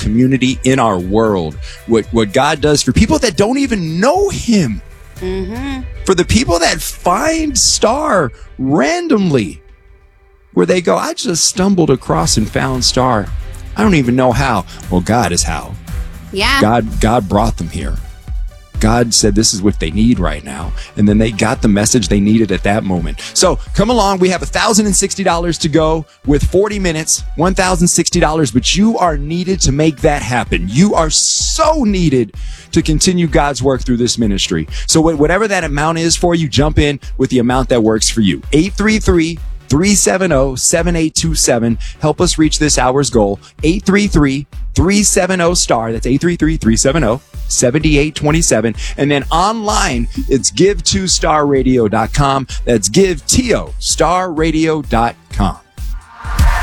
community in our world. What God does for people that don't even know him. For the people that find Star randomly, where they go, I just stumbled across and found Star. I don't even know how. Well, God is how. Yeah. God brought them here. God said this is what they need right now. And then they got the message they needed at that moment. So come along. We have $1,060 to go with 40 minutes, $1,060, but you are needed to make that happen. You are so needed to continue God's work through this ministry. So whatever that amount is for you, jump in with the amount that works for you. 833-370-7827. Help us reach this hour's goal. 833-370-STAR. That's 833-370-7827. And then online, it's give2starradio.com. That's give2starradio.com.